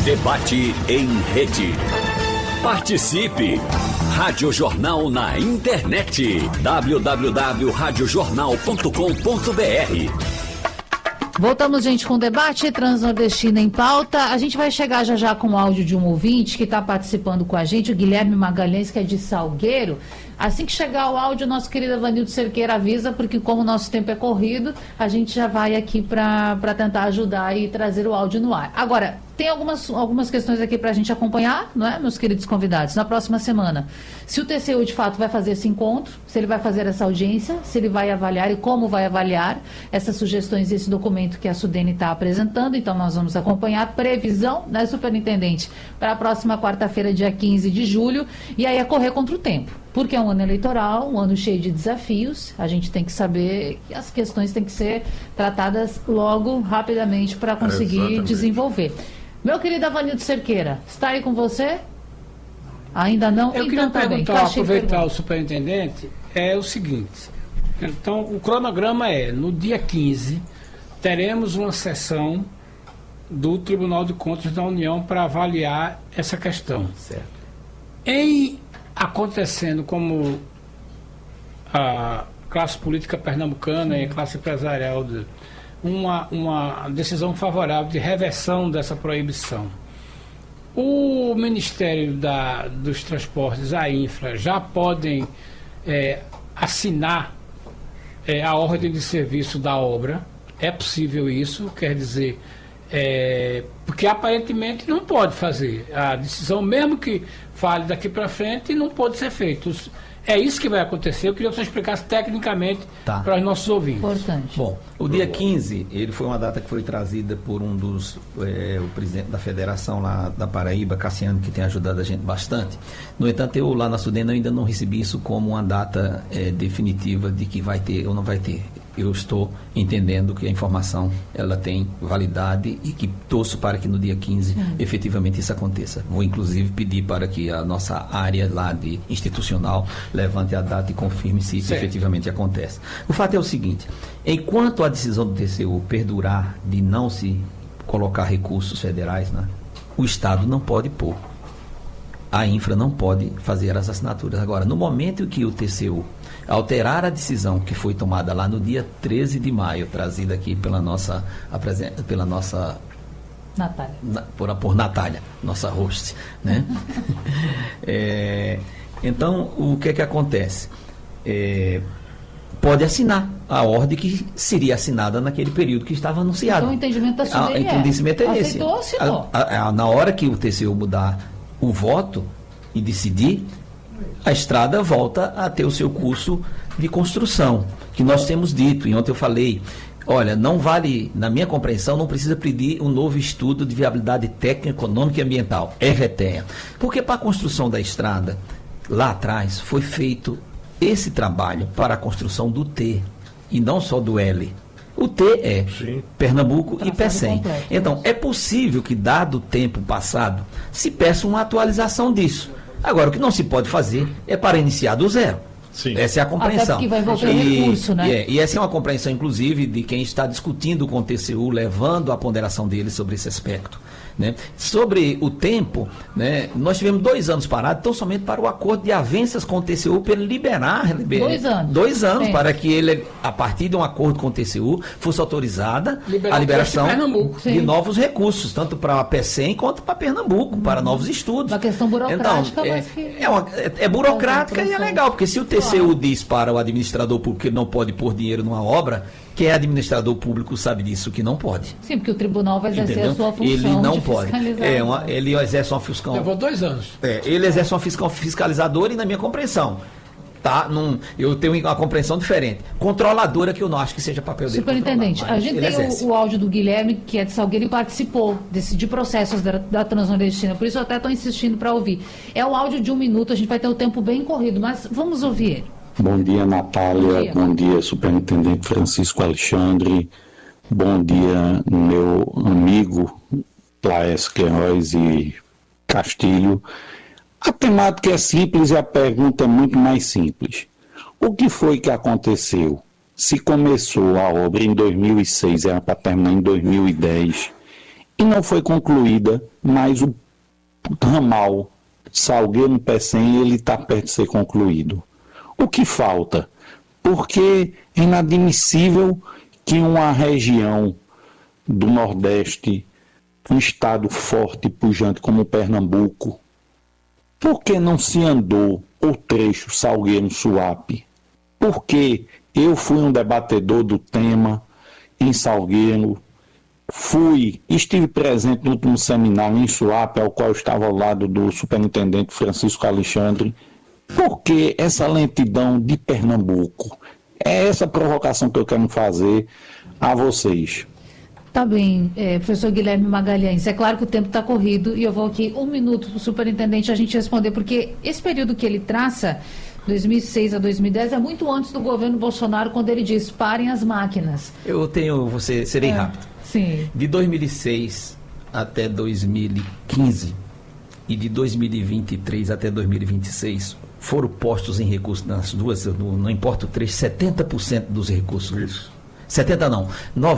Debate em rede. Participe! Rádio Jornal na internet. www.radiojornal.com.br. Voltamos, gente, com o debate Transnordestina em pauta. A gente vai chegar já com o áudio de um ouvinte que está participando com a gente, o Guilherme Magalhães, que é de Salgueiro. Assim que chegar o áudio, nosso querido Evanildo Cerqueira avisa, porque como o nosso tempo é corrido, a gente já vai aqui para tentar ajudar e trazer o áudio no ar. Agora, tem algumas questões aqui para a gente acompanhar, não é, meus queridos convidados? Na próxima semana, se o TCU de fato vai fazer esse encontro, se ele vai fazer essa audiência, se ele vai avaliar e como vai avaliar essas sugestões, esse documento que a Sudene está apresentando. Então, nós vamos acompanhar. Previsão, né, superintendente, para a próxima quarta-feira, dia 15 de julho, e aí é correr contra o tempo. Porque é um ano eleitoral, um ano cheio de desafios, a gente tem que saber que as questões têm que ser tratadas logo, rapidamente, para conseguir desenvolver. Meu querido Avanildo Cerqueira, está aí com você? Ainda não? Eu queria perguntar, aproveitar o superintendente, é o seguinte, então o cronograma é, no dia 15, teremos uma sessão do Tribunal de Contas da União para avaliar essa questão. Certo. Acontecendo como a classe política pernambucana e a classe empresarial, uma decisão favorável de reversão dessa proibição. O Ministério dos Transportes, a Infra, já podem assinar a ordem de serviço da obra. É possível isso, quer dizer... porque aparentemente não pode fazer a decisão, mesmo que fale daqui para frente, não pode ser feito. É isso que vai acontecer. Eu queria que você explicasse tecnicamente para os nossos ouvintes. Importante. Bom, o dia 15, ele foi uma data que foi trazida por um dos, o presidente da federação lá da Paraíba, Cassiano, que tem ajudado a gente bastante. No entanto, eu lá na Sudene ainda não recebi isso como uma data definitiva de que vai ter ou não vai ter. Eu estou entendendo que a informação ela tem validade e que torço para que no dia 15 efetivamente isso aconteça. Vou inclusive pedir para que a nossa área lá de institucional levante a data e confirme se isso efetivamente acontece. O fato é o seguinte, enquanto a decisão do TCU perdurar de não se colocar recursos federais, né, o Estado não pode pôr. A Infra não pode fazer as assinaturas. Agora, no momento em que o TCU alterar a decisão que foi tomada lá no dia 13 de maio, trazida aqui pela nossa Natália. Por Natália, nossa host, né? Então, o que acontece? Pode assinar a ordem que seria assinada naquele período que estava anunciado. Então, o entendimento da Sudene é esse. Aceitou, assinou. Na hora que o TCU mudar o voto e decidir, a estrada volta a ter o seu curso de construção, que nós temos dito, e ontem eu falei, olha, não vale, na minha compreensão, não precisa pedir um novo estudo de viabilidade técnica, econômica e ambiental, EVTEA, porque para a construção da estrada, lá atrás, foi feito esse trabalho para a construção do T, e não só do L. O T é Pernambuco e Pecém. Então, é possível que, dado o tempo passado, se peça uma atualização disso. Agora, o que não se pode fazer é para iniciar do zero. Sim. Essa é a compreensão. Até porque vai envolver recurso, né? E essa é uma compreensão, inclusive, de quem está discutindo com o TCU, levando a ponderação dele sobre esse aspecto. Né? Sobre o tempo, né, nós tivemos 2 anos parados, então somente para o acordo de avanças com o TCU, para ele liberar 2 anos para que ele, a partir de um acordo com o TCU, fosse autorizada a liberação de novos recursos, tanto para a PECEM quanto para Pernambuco, para novos estudos. Uma questão burocrática, então, mas que... é burocrática e é legal, porque se o TCU diz para o administrador público que ele não pode pôr dinheiro numa obra, quem é administrador público sabe disso, que não pode. Sim, porque o tribunal vai exercer a sua função. Ele não pode. Ele exerce uma fiscal. Levou 2 anos. Ele exerce uma fiscal fiscalizadora e, na minha compreensão, eu tenho uma compreensão diferente. Controladora, que eu não acho que seja papel dele. Superintendente, a gente tem o áudio do Guilherme, que é de Salgueiro, e participou de processos da Transnordestina, por isso eu até estou insistindo para ouvir. É o áudio de 1 minuto, a gente vai ter o tempo bem corrido, mas vamos ouvir ele. Bom dia, Natália. Bom dia, Superintendente Francisco Alexandre. Bom dia, meu amigo Laércio Queiroz e Castilho. A temática é simples e a pergunta é muito mais simples. O que foi que aconteceu? Se começou a obra em 2006, era para terminar em 2010, e não foi concluída, mas o ramal Salgueiro Pecém, ele está perto de ser concluído. O que falta? Porque é inadmissível que uma região do Nordeste, um estado forte e pujante como Pernambuco, por que não se andou o trecho Salgueiro-Suape? Porque eu fui um debatedor do tema em Salgueiro, estive presente no último seminário em Suape, ao qual estava ao lado do superintendente Francisco Alexandre. Por que essa lentidão de Pernambuco? É essa provocação que eu quero fazer a vocês. Tá bem, professor Guilherme Magalhães, é claro que o tempo está corrido e eu vou aqui 1 minuto para o superintendente a gente responder, porque esse período que ele traça, 2006 a 2010, é muito antes do governo Bolsonaro, quando ele diz, parem as máquinas. Serei rápido. Sim. De 2006 até 2015 e de 2023 até 2026, foram postos em recursos nas duas, não importa o trecho, 70% dos recursos. Isso. 70 não,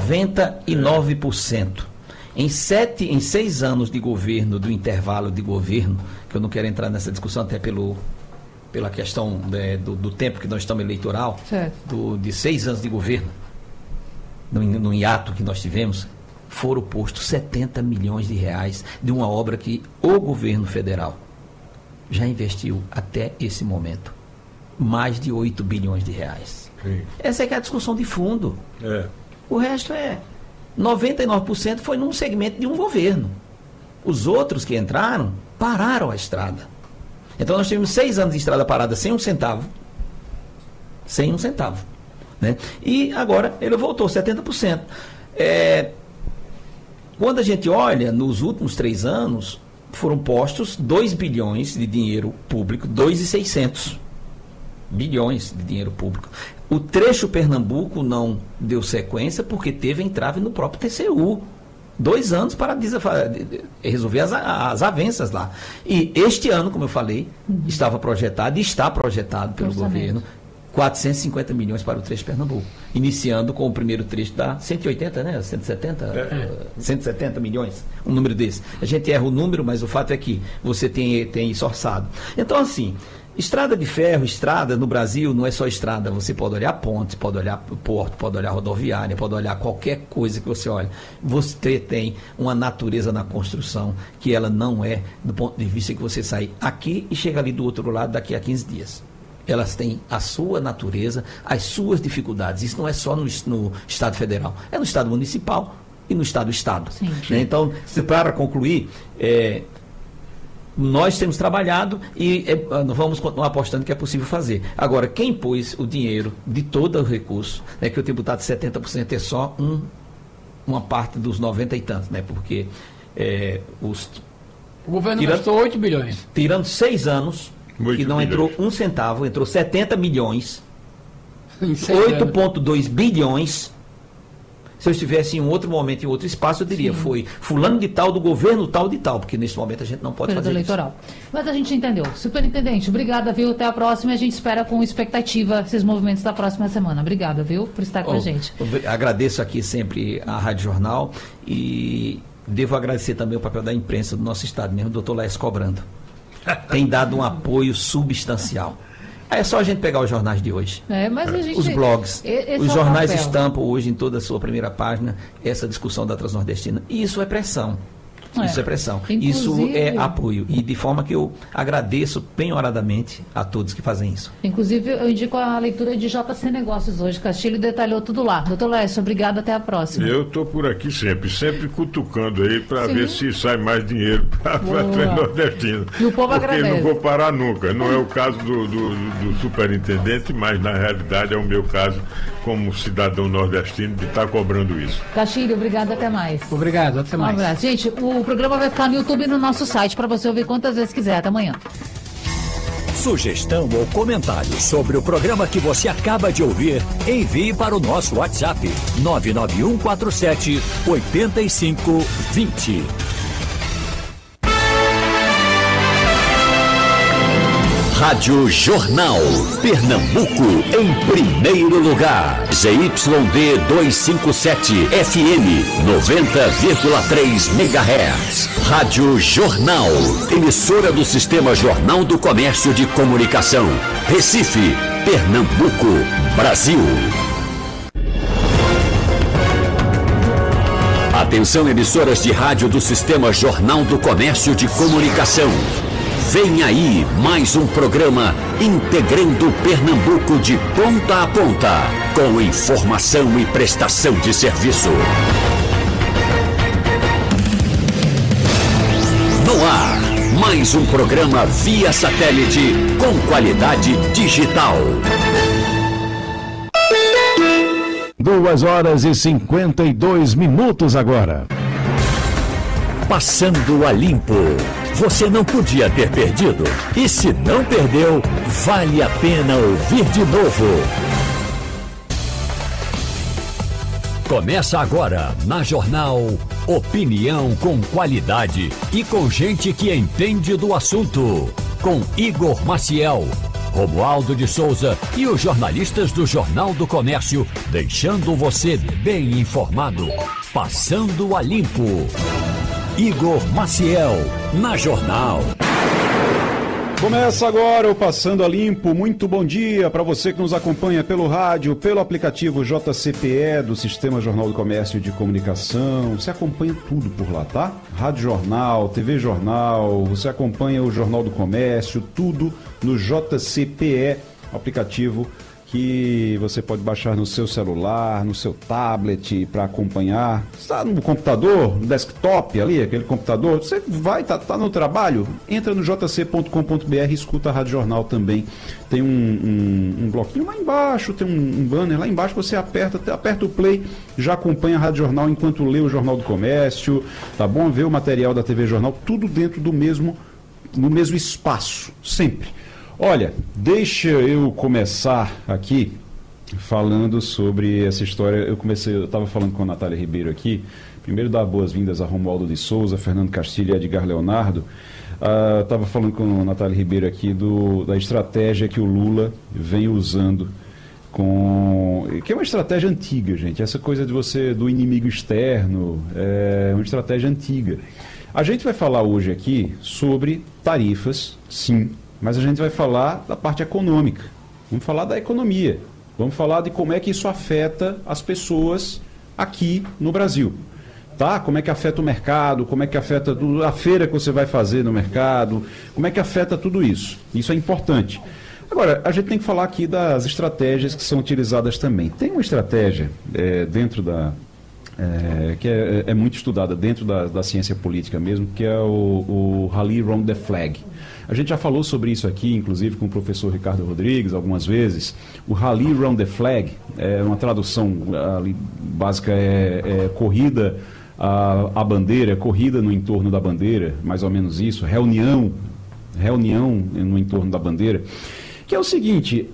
99%. Em 6 anos de governo, do intervalo de governo, que eu não quero entrar nessa discussão até pela questão do tempo que nós estamos eleitoral, de 6 anos de governo, no hiato que nós tivemos, foram postos 70 milhões de reais de uma obra que o governo federal já investiu até esse momento. Mais de 8 bilhões de reais. Sim. Essa é que é a discussão de fundo. O resto 99% foi num segmento de um governo. Os outros que entraram, pararam a estrada. Então nós tivemos 6 anos de estrada parada sem um centavo. Sem um centavo. Né? E agora ele voltou 70%. Quando a gente olha, nos últimos 3 anos, foram postos 2 bilhões de dinheiro público, 2.600 bilhões de dinheiro público. O trecho Pernambuco não deu sequência porque teve entrave no próprio TCU. 2 anos para resolver as avanças lá. E este ano, como eu falei, estava projetado e está projetado pelo governo 450 milhões para o trecho Pernambuco. Iniciando com o primeiro trecho da 180, né? 170 milhões, um número desse. A gente erra o número, mas o fato é que você tem isso orçado. Então, assim, estrada de ferro, estrada no Brasil não é só estrada. Você pode olhar pontes, pode olhar porto, pode olhar rodoviária, pode olhar qualquer coisa que você olhe. Você tem uma natureza na construção que ela não é do ponto de vista que você sai aqui e chega ali do outro lado daqui a 15 dias. Elas têm a sua natureza, as suas dificuldades. Isso não é só no Estado Federal, é no Estado Municipal e no Estado. Sim. Então, para concluir, nós temos trabalhado e vamos continuar apostando que é possível fazer. Agora, quem pôs o dinheiro de todo o recurso, né, que eu tenho botado 70% é só uma parte dos 90 e tantos, né, porque o governo gastou 8 bilhões. Tirando 6 anos, que não entrou um centavo, entrou 70 milhões, 8,2 bilhões. Se eu estivesse em um outro momento, em outro espaço, eu diria, foi fulano de tal, do governo tal de tal, porque nesse momento a gente não pode fazer eleitoral. Isso. Mas a gente entendeu. Superintendente, obrigada, viu? Até a próxima. A gente espera com expectativa esses movimentos da próxima semana. Obrigada, viu? Por estar com a gente. Agradeço aqui sempre a Rádio Jornal e devo agradecer também o papel da imprensa do nosso estado mesmo, o doutor Laércio Cobrando. Tem dado um apoio substancial. É só a gente pegar os jornais de hoje. Mas a gente, os blogs. Os jornais estampam hoje em toda a sua primeira página essa discussão da Transnordestina. E isso é pressão. Isso é pressão. Inclusive, isso é apoio. E de forma que eu agradeço penhoradamente a todos que fazem isso. Inclusive, eu indico a leitura de JC Negócios hoje. Castilho detalhou tudo lá. Doutor Lécio, obrigado. Até a próxima. Eu estou por aqui sempre cutucando aí para ver se sai mais dinheiro para a Transnordestina. E o povo agradece. Eu não vou parar nunca. Não é o caso do superintendente, mas na realidade é o meu caso como cidadão nordestino de estar cobrando isso. Castilho, obrigado. Até mais. Obrigado. Até mais. Um abraço. Gente, o programa vai ficar no YouTube e no nosso site para você ouvir quantas vezes quiser. Até amanhã. Sugestão ou comentário sobre o programa que você acaba de ouvir, envie para o nosso WhatsApp 99147-8520. Rádio Jornal. Pernambuco em primeiro lugar. ZYD 257 FM 90,3 MHz. Rádio Jornal. Emissora do Sistema Jornal do Comércio de Comunicação. Recife, Pernambuco, Brasil. Atenção, emissoras de rádio do Sistema Jornal do Comércio de Comunicação. Vem aí mais um programa integrando Pernambuco de ponta a ponta, com informação e prestação de serviço. No ar, mais um programa via satélite com qualidade digital. 2h52 agora. Passando a limpo. Você não podia ter perdido. E se não perdeu, vale a pena ouvir de novo. Começa agora, na Jornal, opinião com qualidade e com gente que entende do assunto. Com Igor Maciel, Romualdo de Souza e os jornalistas do Jornal do Comércio, deixando você bem informado. Passando a limpo. Igor Maciel, na Jornal. Começa agora o Passando a Limpo. Muito bom dia para você que nos acompanha pelo rádio, pelo aplicativo JCPE do Sistema Jornal do Comércio de Comunicação. Você acompanha tudo por lá, tá? Rádio Jornal, TV Jornal, você acompanha o Jornal do Comércio, tudo no JCPE, aplicativo que você pode baixar no seu celular, no seu tablet para acompanhar. Está no computador, no desktop ali, aquele computador, você vai, tá no trabalho, entra no jc.com.br e escuta a Rádio Jornal também. Tem um bloquinho lá embaixo, tem um banner lá embaixo, você aperta o play, já acompanha a Rádio Jornal enquanto lê o Jornal do Comércio, tá bom? Vê o material da TV Jornal, tudo dentro no mesmo espaço, sempre. Olha, deixa eu começar aqui falando sobre essa história. Eu estava falando com a Natália Ribeiro aqui, primeiro dar boas-vindas a Romualdo de Souza, Fernando Castilho e Edgar Leonardo. Estava falando com a Natália Ribeiro aqui da estratégia que o Lula vem usando, que é uma estratégia antiga, gente. Essa coisa do inimigo externo é uma estratégia antiga. A gente vai falar hoje aqui sobre tarifas, sim, mas a gente vai falar da parte econômica, vamos falar da economia, vamos falar de como é que isso afeta as pessoas aqui no Brasil, tá? Como é que afeta o mercado, como é que afeta a feira que você vai fazer no mercado, como é que afeta tudo isso. Isso é importante. Agora, a gente tem que falar aqui das estratégias que são utilizadas também. Tem uma estratégia dentro que é muito estudada dentro da ciência política mesmo, que é o Rally Round the Flag. A gente já falou sobre isso aqui, inclusive com o professor Ricardo Rodrigues, algumas vezes. O Rally Round the Flag, uma tradução ali, básica, corrida à bandeira, corrida no entorno da bandeira, mais ou menos isso, reunião no entorno da bandeira, que é o seguinte,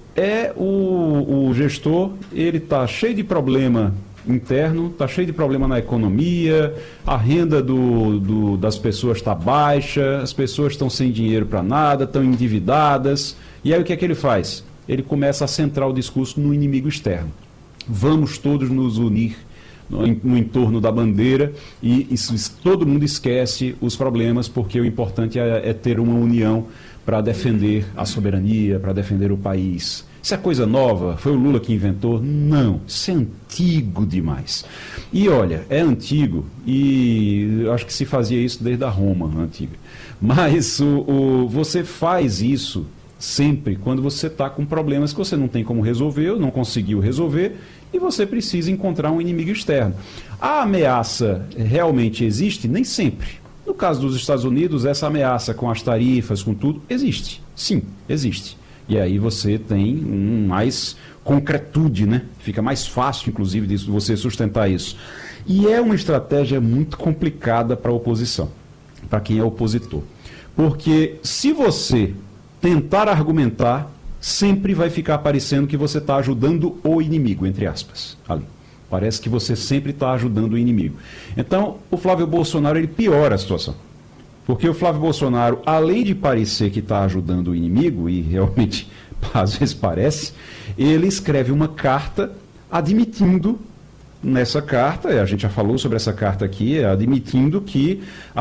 o gestor, ele está cheio de problema interno, está cheio de problema na economia, a renda das pessoas está baixa, as pessoas estão sem dinheiro para nada, estão endividadas, e aí o que é que ele faz? Ele começa a centrar o discurso no inimigo externo. Vamos todos nos unir no entorno da bandeira e todo mundo esquece os problemas, porque o importante é ter uma união para defender a soberania, para defender o país. Isso é coisa nova? Foi o Lula que inventou? Não, isso é antigo demais. E olha, é antigo e eu acho que se fazia isso desde a Roma antiga. Mas você faz isso sempre quando você está com problemas que você não tem como resolver, ou não conseguiu resolver, e você precisa encontrar um inimigo externo. A ameaça realmente existe? Nem sempre. No caso dos Estados Unidos, essa ameaça com as tarifas, com tudo, existe. Sim, existe. E aí você tem mais concretude, né? Fica mais fácil, inclusive, de você sustentar isso. E é uma estratégia muito complicada para a oposição, para quem é opositor. Porque se você tentar argumentar, sempre vai ficar parecendo que você está ajudando o inimigo, entre aspas, ali. Parece que você sempre está ajudando o inimigo. Então, o Flávio Bolsonaro, ele piora a situação. Porque o Flávio Bolsonaro, além de parecer que está ajudando o inimigo, e realmente às vezes parece, ele escreve uma carta admitindo, nessa carta, a gente já falou sobre essa carta aqui, admitindo que